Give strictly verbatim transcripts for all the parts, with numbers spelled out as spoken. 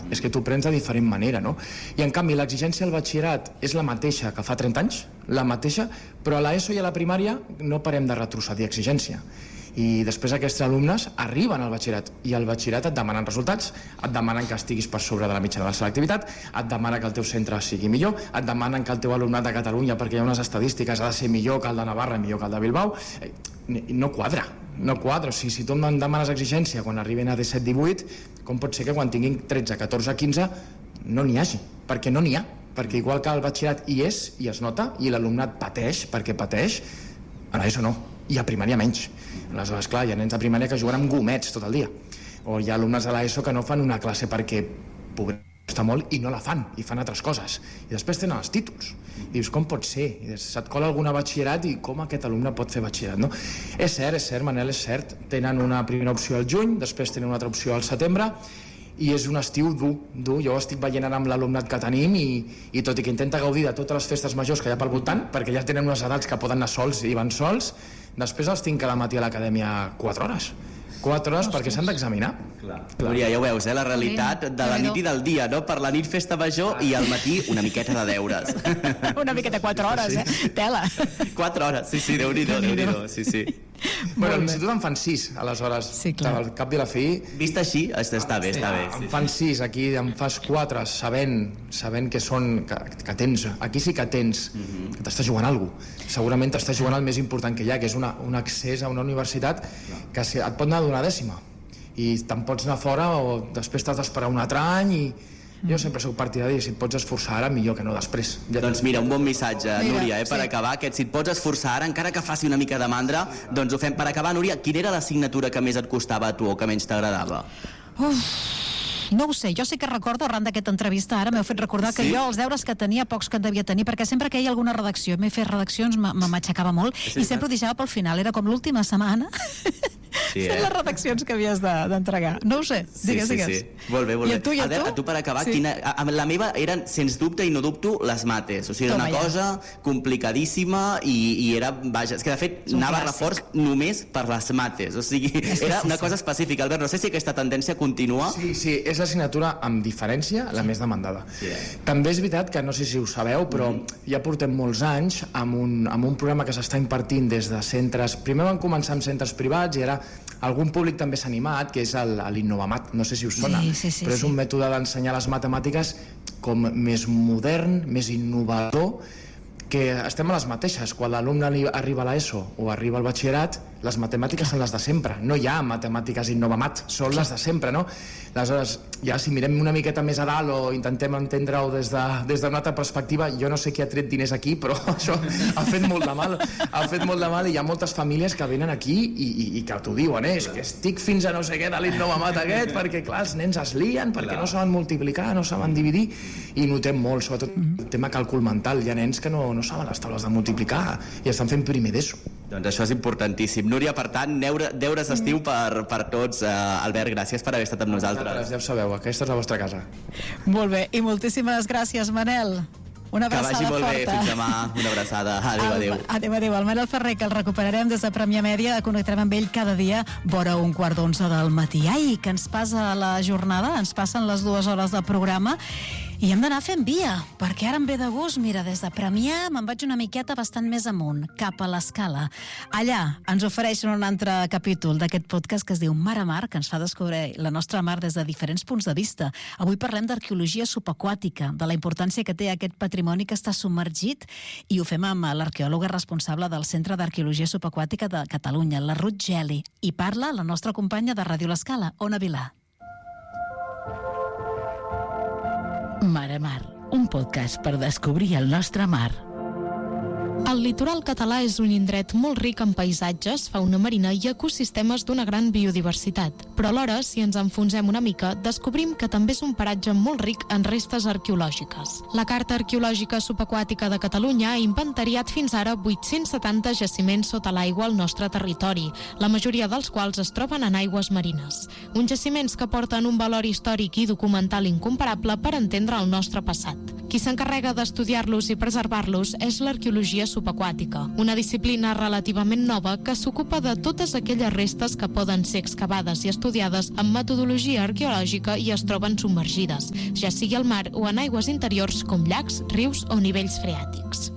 és que tu prens de diferent manera, no? I en canvi l'exigència al batxillerat és la mateixa que fa trenta anys, la mateixa, però a l'ESO i a la primària no parem de retrocedir exigència. I després aquests alumnes arriben al batxillerat i al batxillerat et demanen resultats, et demanen que estiguis per sobre de la mitjana de la selectivitat, et demanen que el teu centre sigui millor, et demanen que el teu alumnat de Catalunya, perquè hi ha unes estadístiques, ha de ser millor que el de Navarra, millor que el de Bilbao. No quadra, no quadra. O sigui, si tu em demanes exigència quan arriben a disset divuit, com pot ser que quan tinguin tretze, catorze, quinze no n'hi hagi? Perquè no n'hi ha. Perquè igual que el batxillerat hi és i es nota i l'alumnat pateix perquè pateix, a l'ESO no, i a primària menys. Aleshores, clar, hi ha nens de primària que juguen amb gomets tot el dia, o hi ha alumnes de l'ESO que no fan una classe perquè costa molt i no la fan, i fan altres coses, i després tenen els títols, i dius, com pot ser? I se't cola algun batxillerat i com aquest alumne pot fer batxillerat, no? És cert, és cert, Manel, és cert, tenen una primera opció al juny, després tenen una altra opció al setembre, i és un estiu dur, dur. Jo estic veient ara amb l'alumnat que tenim i, i tot i que intenta gaudir de totes les festes majors que hi ha pel voltant, perquè ja tenen unes edats que poden anar sols i van sols, després els tinc cada matí a l'acadèmia quatre hores. quatre hores perquè s'han d'examinar. Núria, ja ho veus, eh? La realitat de la nit i del dia, no? Per la nit festa major i al matí una miqueta de deures. Una miqueta, quatre hores, eh? Tela. Quatre hores, sí, sí, Déu-n'hi-do, Déu-n'hi-do, sí, sí. Bueno, a l'institut en fan sis, aleshores, sí, al cap i a la fi... Vist així, està bé, està bé. Em fan sis, aquí em fas quatre, sabent, sabent que són, que, que tens, aquí sí que tens, que t'estàs jugant alguna cosa. Segurament t'estàs jugant el més important que hi ha, que és una, un accés a una universitat que si, et pot anar d'una dècima, i te'n pots anar fora o després t'has d'esperar un altre any i jo sempre soc partidari, si et pots esforçar ara millor que no després. Ja... Doncs mira, un bon missatge, mira, Núria, eh, per sí. acabar, aquest si et pots esforçar ara, encara que faci una mica de mandra, doncs ho fem per acabar. Núria, quina era l'assignatura que més et costava a tu o que menys t'agradava? Uf, no ho sé, jo sí que recordo arran d'aquesta entrevista ara m'heu fet recordar que sí? jo els deures que tenia pocs que en devia tenir, perquè sempre que hi ha alguna redacció m'he fet redaccions, m'aixecava molt sí, i sempre ho deixava pel final, era com l'última setmana sí, fent eh? les redaccions que havies d'entregar, de, no ho sé, digues, sí, sí, digues sí. Molt bé, molt bé. I a tu, i a, a, tu? a tu per acabar, sí. quina, a, a, la meva eren sens dubte i no dubto les mates, o sigui, era Toma una ja. cosa complicadíssima i, i era, vaja, és que de fet anava a reforç només per les mates, o sigui, era una cosa específica. Albert, no sé si aquesta tendència continua. Sí, sí, és l'assignatura amb diferència la més demandada. Sí, eh? També és veritat que no sé si ho sabeu, però mm. ja portem molts anys amb un, amb un programa que s'està impartint des de centres, primer van començar amb centres privats i ara algun públic també s'ha animat, que és l'Innovamat, no sé si us sona, sí, sí, sí, però és un sí. mètode d'ensenyar les matemàtiques com més modern, més innovador, que estem a les mateixes. Quan l'alumne arriba a l'ESO o arriba al batxillerat, les matemàtiques són les de sempre, no hi ha matemàtiques Innovamat, són les de sempre, no? Aleshores, ja si mirem una miqueta més a dalt o intentem entendre-ho des d'una de, des d'una altra perspectiva, jo no sé qui ha tret diners aquí, però això ha fet molt de mal, ha fet molt de mal i hi ha moltes famílies que venen aquí i, i, i que t'ho diuen, eh? És que estic fins a no sé què de l'Innovamat aquest, perquè clar, els nens es lien, perquè no saben multiplicar, no saben dividir, i notem molt, sobretot el tema càlcul mental, hi ha nens que no, no saben les taules de multiplicar i estan fent primer d'ESO. Doncs això és importantíssim. Núria, per tant, deures d'estiu per, per tots. Uh, Albert, gràcies per haver estat amb nosaltres. Ja ho sabeu, aquesta és la vostra casa. Molt bé, i moltíssimes gràcies, Manel. Una abraçada forta. Que vagi molt forta. bé, fins demà. Una abraçada. Adéu, el, adéu. Adéu, adéu. El Manel Ferrer, que el recuperarem des de Premià Mèdia, connectarem amb ell cada dia vora un quart d'onze del matí. Ai, que ens passa la jornada, ens passen les dues hores de programa i hem d'anar fent via, perquè ara em ve de gust, mira, des de Premià me'n vaig una miqueta bastant més amunt, cap a l'Escala. Allà ens ofereixen un altre capítol d'aquest podcast que es diu Mar a Mar, que ens fa descobrir la nostra mar des de diferents punts de vista. Avui parlem d'arqueologia subaquàtica, de la importància que té aquest patrimoni que està submergit, i ho fem amb l'arqueòloga responsable del Centre d'Arqueologia Subaquàtica de Catalunya, la Ruth Geli, i parla la nostra companya de Ràdio L'Escala, Ona Vilà. Mar a Mar, un podcast per descobrir el nostre mar. El litoral català és un indret molt ric en paisatges, fauna marina i ecosistemes d'una gran biodiversitat. Però alhora, si ens enfonsem una mica, descobrim que també és un paratge molt ric en restes arqueològiques. La Carta Arqueològica Subaquàtica de Catalunya ha inventariat fins ara vuit-cents setanta jaciments sota l'aigua al nostre territori, la majoria dels quals es troben en aigües marines. Uns jaciments que porten un valor històric i documental incomparable per entendre el nostre passat. Qui s'encarrega d'estudiar-los i preservar-los és l'arqueologia subaquàtica, una disciplina relativament nova que s'ocupa de totes aquelles restes que poden ser excavades i estudiades amb metodologia arqueològica i es troben submergides, ja sigui al mar o en aigües interiors com llacs, rius o nivells freàtics.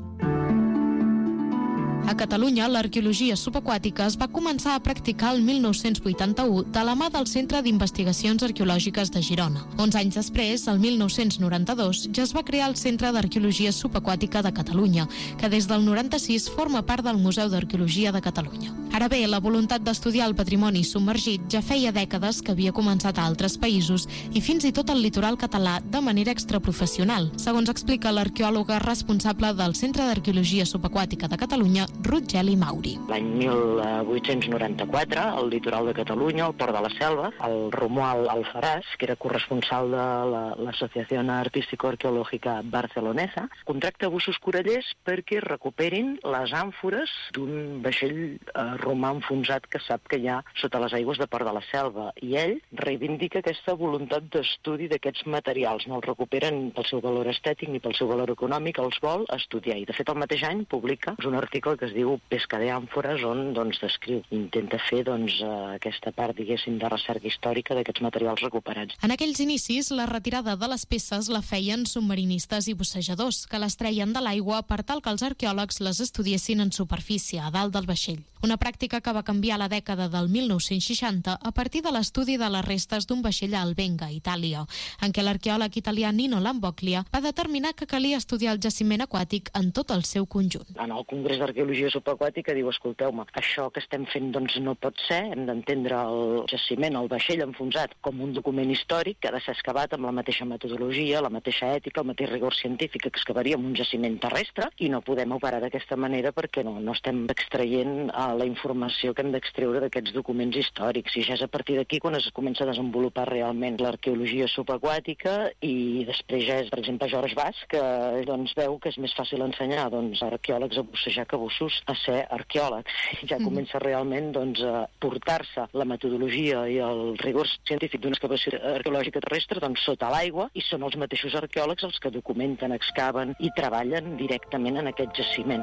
A Catalunya, l'arqueologia subaquàtica es va començar a practicar el mil nou-cents vuitanta-u de la mà del Centre d'Investigacions Arqueològiques de Girona. Onze anys després, el mil nou-cents noranta-dos, ja es va crear el Centre d'Arqueologia Subaquàtica de Catalunya, que des del noranta-sis forma part del Museu d'Arqueologia de Catalunya. Ara bé, la voluntat d'estudiar el patrimoni submergit ja feia dècades que havia començat a altres països i fins i tot al litoral català de manera extraprofessional, segons explica l'arqueòloga responsable del Centre d'Arqueologia Subaquàtica de Catalunya, Ruth Geli Mauri. L'any mil vuit-cents noranta-quatre, al litoral de Catalunya, al Port de la Selva, el Romuald Alfaràs, que era corresponsal de l'Associació Artístico-Arqueològica Barcelonesa, contracta bussos corallers perquè recuperin les àmfores d'un vaixell romà enfonsat que sap que hi ha sota les aigües de Port de la Selva. I ell reivindica aquesta voluntat d'estudi d'aquests materials. No els recuperen pel seu valor estètic ni pel seu valor econòmic, els vol estudiar. I, de fet, el mateix any publica un article que es diu Pesca de àmfores, on doncs, descriu, intenta fer doncs, aquesta part, diguéssim, de recerca històrica d'aquests materials recuperats. En aquells inicis, la retirada de les peces la feien submarinistes i bussejadors, que les treien de l'aigua per tal que els arqueòlegs les estudiessin en superfície, a dalt del vaixell. Una pràctica que va canviar a la dècada del mil nou-cents seixanta a partir de l'estudi de les restes d'un vaixell a Albenga, Itàlia, en què l'arqueòleg italià Nino Lamboglia va determinar que calia estudiar el jaciment aquàtic en tot el seu conjunt. En el Congrés d'Arqueologia Subaquàtica diu, escolteu-me, això que estem fent doncs no pot ser, hem d'entendre el jaciment, el vaixell enfonsat, com un document històric que ha de ser excavat amb la mateixa metodologia, la mateixa ètica, el mateix rigor científic que excavaríem un jaciment terrestre, i no podem operar d'aquesta manera perquè no, no estem extraient uh, la informació que hem d'extreure d'aquests documents històrics. I ja és a partir d'aquí quan es comença a desenvolupar realment l'arqueologia subaquàtica, i després ja és, per exemple, George Bass, que doncs, veu que és més fàcil ensenyar doncs, arqueòlegs a bussejar que bussos a ser arqueòlegs. Ja comença realment doncs, a portar-se la metodologia i el rigor científic d'una excavació arqueològica terrestre doncs, sota l'aigua, i són els mateixos arqueòlegs els que documenten, excaven i treballen directament en aquest jaciment.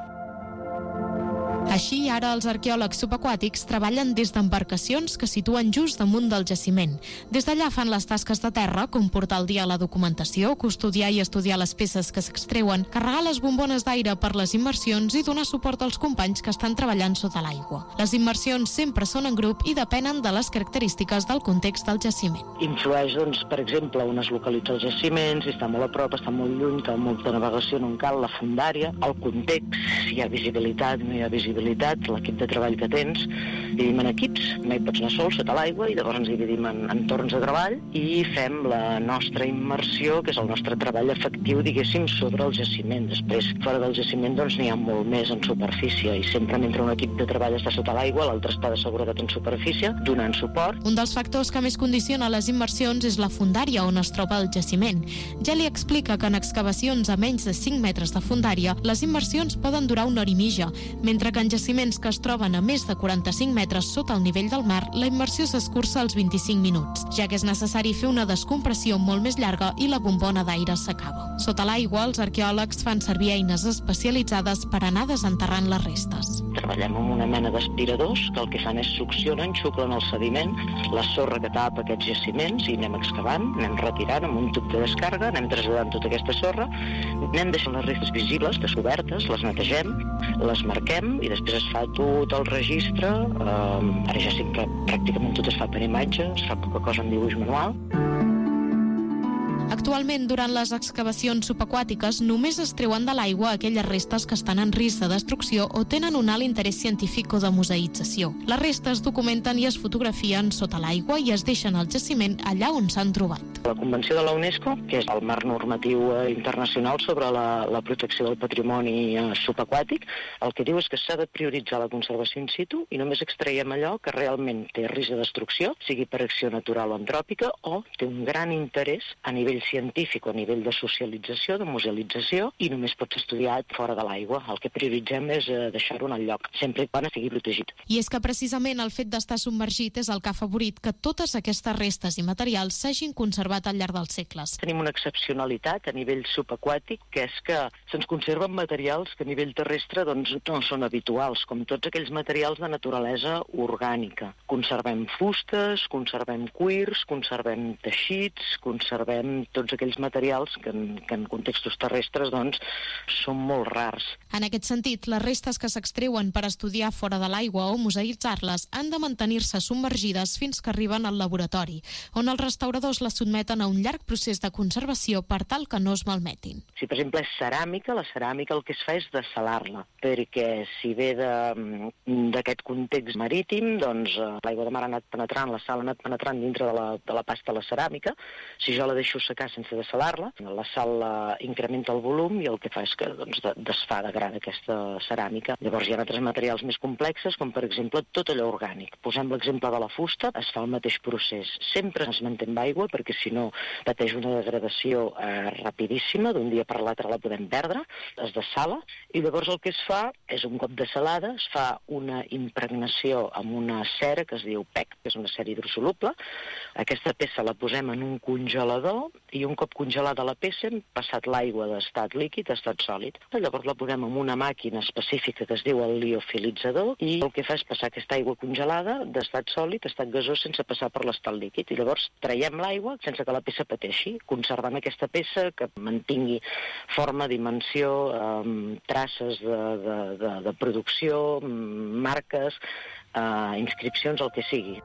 Així, ara els arqueòlegs subaquàtics treballen des d'embarcacions que situen just damunt del jaciment. Des d'allà fan les tasques de terra, com portar al dia la documentació, custodiar i estudiar les peces que s'extreuen, carregar les bombones d'aire per les immersions i donar suport als companys que estan treballant sota l'aigua. Les immersions sempre són en grup i depenen de les característiques del context del jaciment. Influeix, doncs, per exemple, on es localitza el jaciment, si està molt a prop, està molt lluny, que molta navegació no en cal, la fondària, el context, si hi ha visibilitat, no hi ha visibilitat, l'equip de treball que tens. Dividim en equips, mai pots anar sol sota l'aigua, i llavors ens dividim en, en torns de treball i fem la nostra immersió, que és el nostre treball efectiu, diguéssim, sobre el jaciment. Després, fora del jaciment, doncs n'hi ha molt més en superfície, i sempre mentre un equip de treball està sota l'aigua, l'altre està de seguretat en superfície, donant suport. Un dels factors que més condiciona les immersions és la fondària on es troba el jaciment. Ja li explica que en excavacions a menys de cinc metres de fondària, les immersions poden durar una hora i mitja, mentre que en jaciments que es troben a més de quaranta-cinc metres sota el nivell del mar, la immersió s'escurça als vint-i-cinc minuts, ja que és necessari fer una descompressió molt més llarga i la bombona d'aire s'acaba. Sota l'aigua, els arqueòlegs fan servir eines especialitzades per anar desenterrant les restes. Treballem amb una mena d'aspiradors que el que fan és succionen, xuclen el sediment, la sorra que tapa aquests jaciments, i anem excavant, anem retirant amb un tub de descàrrega, anem traslladant tota aquesta sorra, anem deixant les restes visibles, descobertes, les netegem, les marquem, i després es fa tot el registre. Eh, ara ja sí que pràcticament tot es fa per imatge, es fa poca cosa en dibuix manual. Actualment, durant les excavacions subaquàtiques, només es treuen de l'aigua aquelles restes que estan en risc de destrucció o tenen un alt interès científic o de museïtzació. Les restes documenten i es fotografien sota l'aigua i es deixen al jaciment allà on s'han trobat. La Convenció de la UNESCO, que és el marc normatiu internacional sobre la, la protecció del patrimoni subaquàtic, el que diu és que s'ha de prioritzar la conservació in situ i només extraiem allò que realment té risc de destrucció, sigui per acció natural o antròpica, o té un gran interès a nivell científic o a nivell de socialització, de musealització, i només pot ser estudiat fora de l'aigua. El que prioritzem és deixar-ho en el lloc, sempre quan estigui protegit. I és que precisament el fet d'estar submergit és el que ha favorit que totes aquestes restes i materials s'hagin conservat conservat al llarg dels segles. Tenim una excepcionalitat a nivell subaquàtic, que és que se'ns conserven materials que a nivell terrestre doncs, no són habituals, com tots aquells materials de naturalesa orgànica. Conservem fustes, conservem cuirs, conservem teixits, conservem tots aquells materials que en, que en contextos terrestres doncs, són molt rars. En aquest sentit, les restes que s'extreuen per estudiar fora de l'aigua o museïtzar-les han de mantenir-se submergides fins que arriben al laboratori, on els restauradors les sotmeten a un llarg procés de conservació per tal que no es malmetin. Si, per exemple, és ceràmica, la ceràmica el que es fa és dessalar-la, perquè si ve d'aquest context marítim, doncs l'aigua de mar ha anat penetrant, la sal ha anat penetrant dintre de la, de la pasta de la ceràmica. Si jo la deixo secar sense dessalar-la, la sal la incrementa el volum i el que fa és que doncs, desfà, degrada aquesta ceràmica. Llavors hi ha altres materials més complexes, com per exemple tot allò orgànic. Posem l'exemple de la fusta, es fa el mateix procés. Sempre es manté amb aigua perquè si no pateix una degradació eh, rapidíssima, d'un dia per l'altre la podem perdre, es dessala i llavors el que es fa és un cop dessalada, es fa una impregnació amb una cera que es diu P E C, que és una cera hidrosoluble. Aquesta peça la posem en un congelador i un cop congelada la peça hem passat l'aigua d'estat líquid a estat sòlid. Llavors la posem en una màquina específica que es diu el liofilitzador i el que fa és passar aquesta aigua congelada d'estat sòlid a estat gasós sense passar per l'estat líquid i llavors traiem l'aigua sense que la peça pateixi, conservant aquesta peça que mantingui forma, dimensió, eh, traces de, de, de, de producció, marques, eh, inscripcions, el que sigui.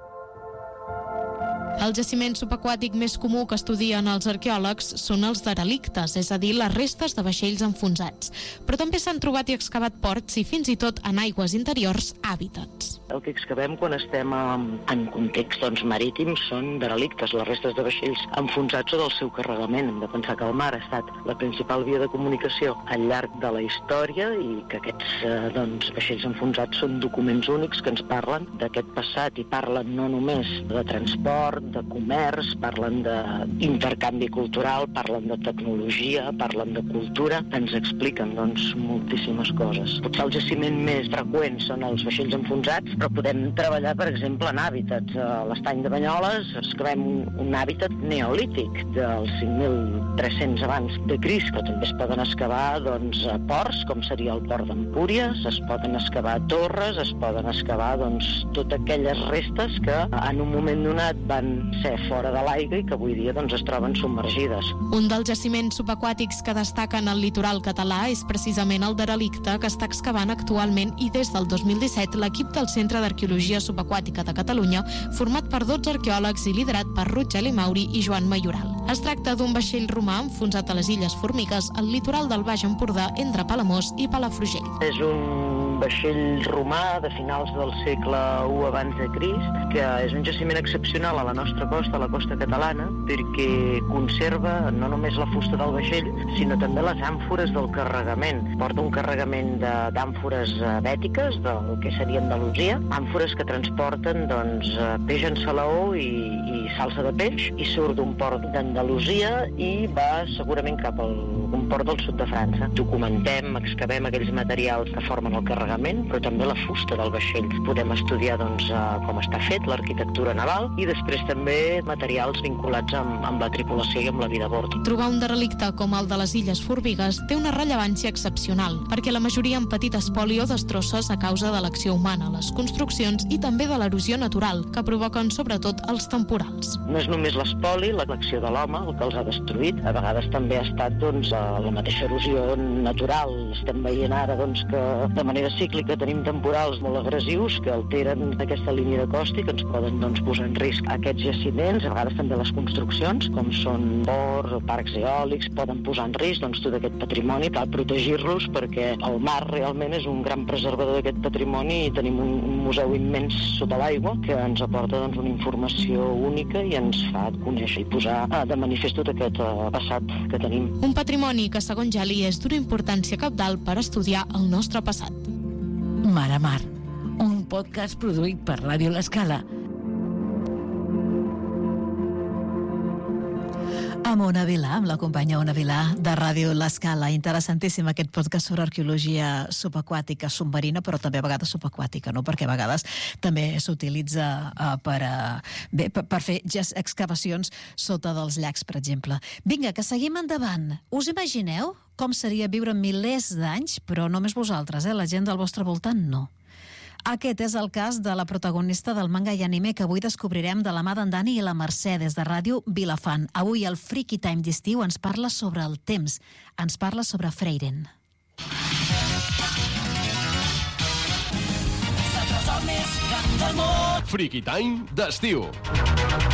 El jaciment subaquàtic més comú que estudien els arqueòlegs són els derelictes, és a dir, les restes de vaixells enfonsats. Però també s'han trobat i excavat ports i fins i tot en aigües interiors hàbitats. El que excavem quan estem en context doncs, marítim són derelictes, les restes de vaixells enfonsats o del seu carregament. Hem de pensar que el mar ha estat la principal via de comunicació al llarg de la història i que aquests eh, doncs, vaixells enfonsats són documents únics que ens parlen d'aquest passat i parlen no només de transport, de comerç, parlen d'intercanvi cultural, parlen de tecnologia, parlen de cultura, ens expliquen doncs, moltíssimes coses. Potser el jaciment més freqüent són els vaixells enfonsats, però podem treballar, per exemple, en hàbitats. A l'estany de Banyoles excavem un, un hàbitat neolític dels cinc mil tres-cents abans de Crist, però també es poden excavar doncs, ports, com seria el port d'Empúries, es poden excavar torres, es poden excavar doncs, totes aquelles restes que en un moment donat van ser fora de l'aigua i que avui dia doncs, es troben submergides. Un dels jaciments subaquàtics que destaquen al litoral català és precisament el derelicte que està excavant actualment i des del dos mil disset l'equip del Centre d'Arqueologia Subaquàtica de Catalunya, format per dotze arqueòlegs i liderat per Ruth Geli Mauri i Joan Mayoral. Es tracta d'un vaixell romà enfonsat a les Illes Formigues, al litoral del Baix Empordà, entre Palamós i Palafrugell. És un vaixell romà de finals del segle u abans de Crist, que és un jaciment excepcional a la nostra costa, a la costa catalana, perquè conserva no només la fusta del vaixell, sinó també les àmfores del carregament. Porta un carregament d'àmfores bètiques, del que seria Andalusia, àmfores que transporten doncs, peix en salaó i, i salsa de peix, i surt d'un port d'Andalusia i va segurament cap a un port del sud de França. Documentem, excavem aquells materials que formen el carregament, però també la fusta del vaixell. Podem estudiar doncs, com està fet, l'arquitectura naval, i després també materials vinculats amb, amb la tripulació i amb la vida a bord. Trobar un derelicte com el de les Illes Formigues té una rellevància excepcional, perquè la majoria han patit espoli o destrosses a causa de l'acció humana, les construccions i també de l'erosió natural, que provoquen sobretot els temporals. No és només l'espoli, l'acció de l'home, el que els ha destruït. A vegades també ha estat doncs, la mateixa erosió natural. Estem veient ara doncs, que de manera cíclica tenim temporals molt agressius que alteren aquesta línia de costa i que ens poden doncs, posar en risc aquests jaciments, a vegades també les construccions, com són ports o parcs eòlics, poden posar en risc doncs, tot aquest patrimoni, cal protegir-los perquè el mar realment és un gran preservador d'aquest patrimoni i tenim un, un museu immens sota l'aigua que ens aporta doncs, una informació única i ens fa conèixer i posar de manifest tot aquest uh, passat que tenim. Un patrimoni que, segons Geli, és d'una importància cabdal per estudiar el nostre passat. Mar a Mar, un podcast produït per Ràdio L'Escala. Amb Ona Vilà, amb la companya Ona Vilà de Ràdio L'Escala. Interessantíssim aquest podcast sobre arqueologia subaquàtica, submarina, però també a vegades subaquàtica, no? Perquè a vegades també s'utilitza uh, per, uh, bé, per, per fer excavacions sota dels llacs, per exemple. Vinga, que seguim endavant. Us imagineu com seria viure milers d'anys, però només vosaltres, eh? La gent del vostre voltant, no. Aquest és el cas de la protagonista del manga i anime que avui descobrirem de la mà d'en Dani i la Mercè des de Ràdio Vilafant. Avui el Freaky Time d'estiu ens parla sobre el temps, ens parla sobre Freyren. Freaky Time d'estiu.